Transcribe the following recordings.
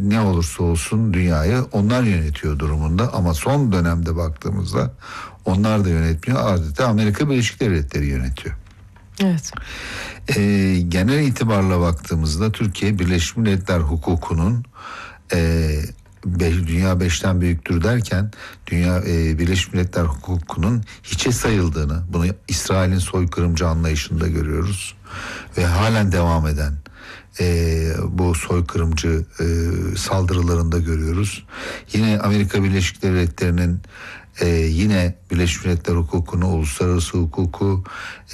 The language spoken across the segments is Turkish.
ne olursa olsun dünyayı onlar yönetiyor durumunda. Ama son dönemde baktığımızda onlar da yönetmiyor. Adeta Amerika Birleşik Devletleri yönetiyor. Evet. Genel itibarla baktığımızda Türkiye Birleşmiş Milletler hukukunun dünya 5'ten büyüktür derken Birleşmiş Milletler hukukunun hiçe sayıldığını, bunu İsrail'in soykırımcı anlayışında görüyoruz ve halen devam eden bu soykırımcı saldırılarında görüyoruz. Yine Amerika Birleşik Devletleri'nin yine Birleşmiş Milletler hukukunu, uluslararası hukuku,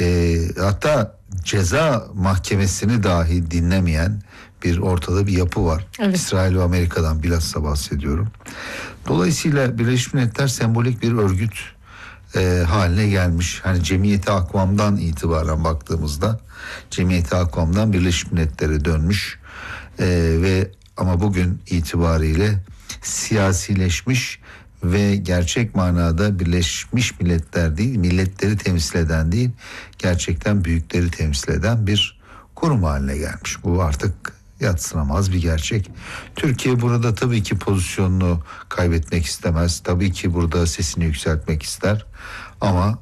hatta ceza mahkemesini dahi dinlemeyen ortada bir yapı var. Evet. İsrail ve Amerika'dan bilhassa bahsediyorum. Dolayısıyla Birleşmiş Milletler sembolik bir örgüt haline gelmiş. Hani Cemiyeti Akvam'dan itibaren baktığımızda Cemiyeti Akvam'dan Birleşmiş Milletler'e dönmüş ve ama bugün itibariyle siyasileşmiş ve gerçek manada Birleşmiş Milletler değil, milletleri temsil eden değil, gerçekten büyükleri temsil eden bir kurum haline gelmiş. Bu artık yadsınamaz bir gerçek. Türkiye burada tabii ki pozisyonunu kaybetmek istemez. Tabii ki burada sesini yükseltmek ister. Ama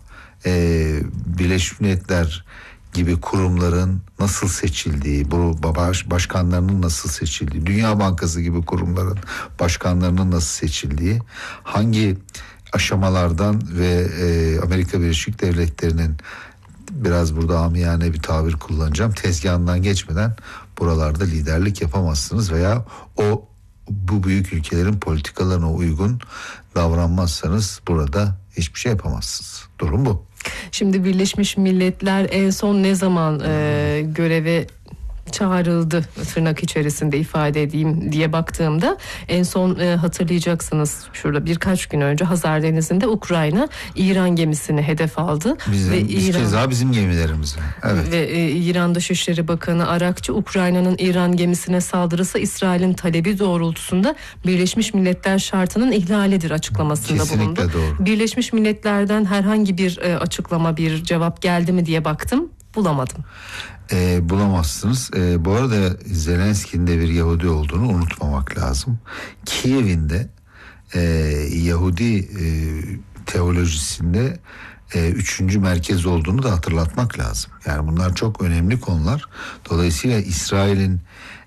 Birleşmiş Milletler gibi kurumların nasıl seçildiği, bu başkanlarının nasıl seçildiği, Dünya Bankası gibi kurumların başkanlarının nasıl seçildiği, hangi aşamalardan ve Amerika Birleşik Devletleri'nin, biraz burada amiyane bir tabir kullanacağım, tezgahından geçmeden buralarda liderlik yapamazsınız veya bu büyük ülkelerin politikalarına uygun davranmazsanız burada hiçbir şey yapamazsınız. Durum bu. Şimdi Birleşmiş Milletler en son ne zaman göreve çağrıldı, tırnak içerisinde ifade edeyim diye baktığımda en son hatırlayacaksınız şurada birkaç gün önce Hazar Denizi'nde Ukrayna İran gemisini hedef aldı. Bizim gemilerimiz. Evet. Ve İran Dışişleri Bakanı Arakçı, Ukrayna'nın İran gemisine saldırısı İsrail'in talebi doğrultusunda Birleşmiş Milletler şartının ihlalidir açıklamasında Kesinlikle bulundu. Doğru. Birleşmiş Milletler'den herhangi bir açıklama, bir cevap geldi mi diye baktım, bulamadım. Bulamazsınız. Bu arada Zelenski'nin de bir Yahudi olduğunu unutmamak lazım. Kiev'in de Yahudi teolojisinde 3. merkez olduğunu da hatırlatmak lazım. Yani bunlar çok önemli konular. Dolayısıyla İsrail'in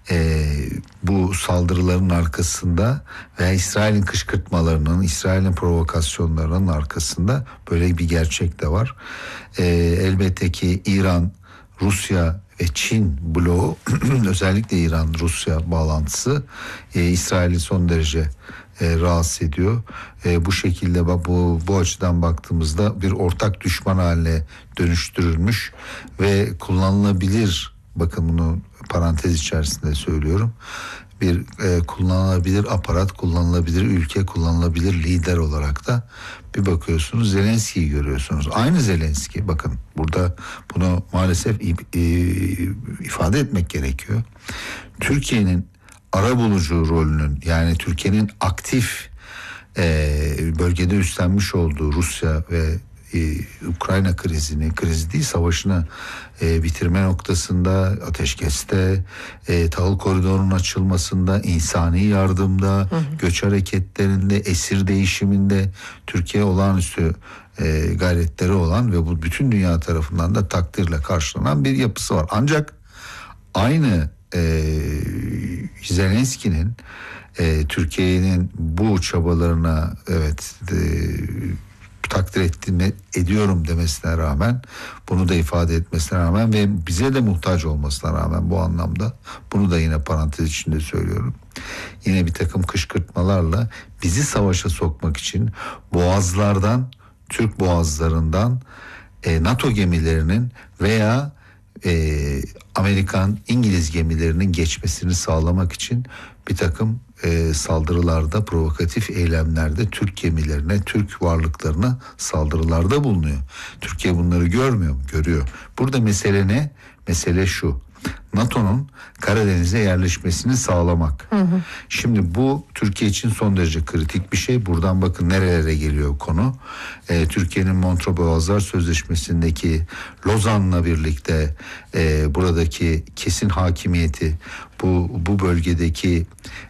bu saldırıların arkasında veya İsrail'in kışkırtmalarının, İsrail'in provokasyonlarının arkasında böyle bir gerçek de var. Elbette ki İran, Rusya ve Çin bloğu, özellikle İran-Rusya bağlantısı İsrail'i son derece rahatsız ediyor. Bu şekilde bu açıdan baktığımızda bir ortak düşman haline dönüştürülmüş ve kullanılabilir, bakın bunu parantez içerisinde söylüyorum, bir kullanılabilir aparat, kullanılabilir ülke, kullanılabilir lider olarak da bir bakıyorsunuz Zelenski'yi görüyorsunuz. Aynı Zelenski, bakın burada bunu maalesef ifade etmek gerekiyor. Türkiye'nin arabulucu rolünün, yani Türkiye'nin aktif bölgede üstlenmiş olduğu Rusya ve Ukrayna krizi değil, savaşını bitirme noktasında, ateşkeste, tahıl koridorunun açılmasında, insani yardımda, göç hareketlerinde, esir değişiminde Türkiye olağanüstü gayretleri olan ve bu bütün dünya tarafından da takdirle karşılanan bir yapısı var. Ancak aynı Zelenski'nin Türkiye'nin bu çabalarına takdir ediyorum demesine rağmen, bunu da ifade etmesine rağmen ve bize de muhtaç olmasına rağmen, bu anlamda bunu da yine parantez içinde söylüyorum, yine bir takım kışkırtmalarla bizi savaşa sokmak için boğazlardan, Türk boğazlarından NATO gemilerinin veya Amerikan, İngiliz gemilerinin geçmesini sağlamak için bir takım saldırılarda, provokatif eylemlerde Türk gemilerine, Türk varlıklarına saldırılarda bulunuyor. Türkiye bunları görmüyor mu? Görüyor. Burada mesele ne? Mesele şu: NATO'nun Karadeniz'e yerleşmesini sağlamak. Şimdi bu Türkiye için son derece kritik bir şey. Buradan bakın nerelere geliyor konu. Türkiye'nin Montreux Boğazlar Sözleşmesi'ndeki Lozan'la birlikte buradaki kesin hakimiyeti, bu bölgedeki